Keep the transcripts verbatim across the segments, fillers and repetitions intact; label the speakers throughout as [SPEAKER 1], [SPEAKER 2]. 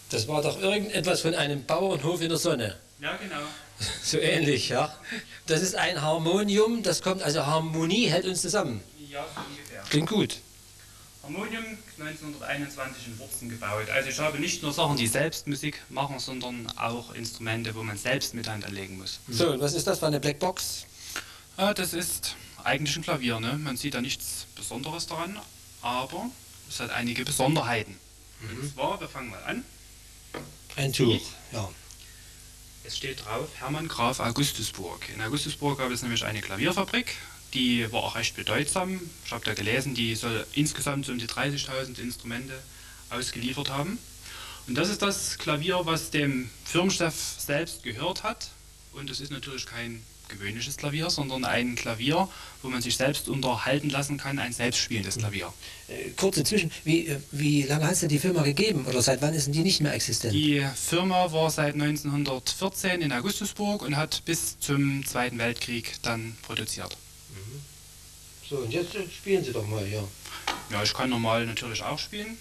[SPEAKER 1] Das war doch irgendetwas von einem Bauernhof in der Sonne.
[SPEAKER 2] Ja, genau.
[SPEAKER 1] So ähnlich, ja. Das ist ein Harmonium, das kommt, also Harmonie hält uns zusammen.
[SPEAKER 2] Ja, so ungefähr.
[SPEAKER 1] Klingt gut.
[SPEAKER 2] Harmonium neunzehnhunderteinundzwanzig in Wurzen gebaut. Also ich habe nicht nur Sachen, die selbst Musik machen, sondern auch Instrumente, wo man selbst mit Hand anlegen muss.
[SPEAKER 1] So, und was ist das für eine Blackbox?
[SPEAKER 2] Äh, das ist eigentlich ein Klavier, ne? Man sieht da nichts Besonderes daran, aber es hat einige Besonderheiten. Mhm. Und zwar, wir fangen mal an.
[SPEAKER 1] Ein Tuch, ja.
[SPEAKER 2] Es steht drauf Hermann Graf Augustusburg. In Augustusburg gab es nämlich eine Klavierfabrik, die war auch recht bedeutsam. Ich habe da gelesen, die soll insgesamt so um die dreißigtausend Instrumente ausgeliefert haben. Und das ist das Klavier, was dem Firmenchef selbst gehört hat. Und es ist natürlich kein gewöhnliches Klavier, sondern ein Klavier, wo man sich selbst unterhalten lassen kann, ein selbstspielendes Klavier.
[SPEAKER 1] Äh, kurze Zwischen, wie, äh, wie lange hat es denn die Firma gegeben oder seit wann ist denn die nicht mehr existent?
[SPEAKER 2] Die Firma war seit neunzehnhundertvierzehn in Augustusburg und hat bis zum Zweiten Weltkrieg dann produziert.
[SPEAKER 1] Mhm. So, und jetzt äh, spielen Sie doch mal, ja.
[SPEAKER 2] Ja, ich kann normal natürlich auch spielen.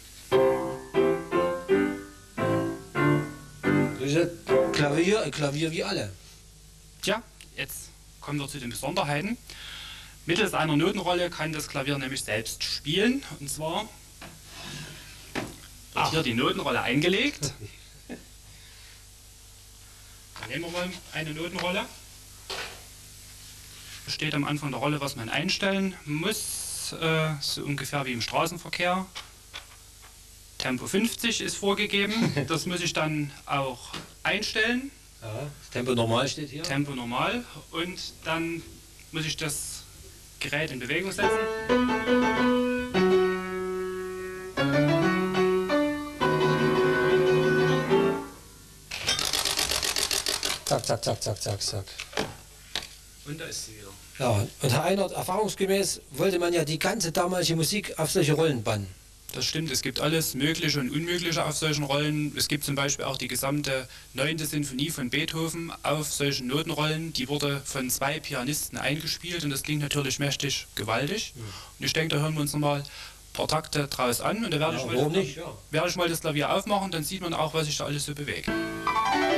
[SPEAKER 1] Das ist ein Klavier, ein Klavier wie alle.
[SPEAKER 2] Tja, jetzt kommen wir zu den Besonderheiten. Mittels einer Notenrolle kann das Klavier nämlich selbst spielen. Und zwar wird
[SPEAKER 1] Ach.
[SPEAKER 2] hier die Notenrolle eingelegt. Dann nehmen wir mal eine Notenrolle. Steht am Anfang der Rolle, was man einstellen muss, äh, so ungefähr wie im Straßenverkehr. Tempo fünfzig ist vorgegeben, das muss ich dann auch einstellen.
[SPEAKER 1] Ja, das Tempo normal steht hier.
[SPEAKER 2] Tempo normal, und dann muss ich das Gerät in Bewegung setzen.
[SPEAKER 1] Zack, zack, zack, zack, zack, zack.
[SPEAKER 2] Und da ist sie wieder.
[SPEAKER 1] Ja, und Herr Einert, erfahrungsgemäß wollte man ja die ganze damalige Musik auf solche Rollen bannen.
[SPEAKER 2] Das stimmt, es gibt alles Mögliche und Unmögliche auf solchen Rollen. Es gibt zum Beispiel auch die gesamte neunte Sinfonie von Beethoven auf solchen Notenrollen. Die wurde von zwei Pianisten eingespielt und das klingt natürlich mächtig gewaltig. Mhm. Und ich denke, da hören wir uns nochmal ein paar Takte draus an und da werde, ja, ich, mal das,
[SPEAKER 1] nicht? Ja.
[SPEAKER 2] werde ich mal das Klavier aufmachen, dann sieht man auch, was sich da alles so bewegt.